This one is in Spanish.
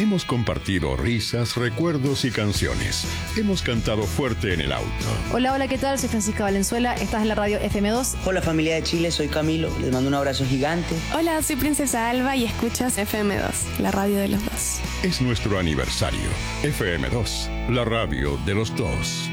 Hemos compartido risas, recuerdos y canciones. Hemos cantado fuerte en el auto. Hola, hola, ¿qué tal? Soy Francisca Valenzuela. Estás en la radio FM2. Hola familia de Chile, soy Camilo. Les mando un abrazo gigante. Hola, soy Princesa Alba y escuchas FM2, la radio de los dos. Es nuestro aniversario. FM2, la radio de los dos.